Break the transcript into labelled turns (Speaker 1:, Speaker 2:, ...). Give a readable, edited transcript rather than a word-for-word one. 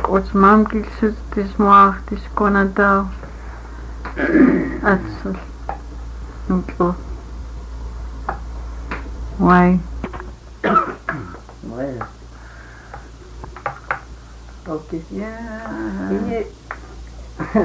Speaker 1: Ots mam kilsutis muartis konatau. Atsal. Nuklo. Why?
Speaker 2: Bueno. Okay.
Speaker 1: Yeah.